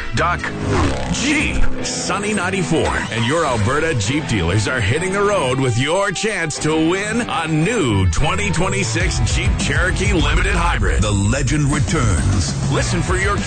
Duck, Jeep. Sunny 94 and your Alberta Jeep dealers are hitting the road with your chance to win a new 2026 Jeep Cherokee Limited Hybrid. The legend returns. Listen for your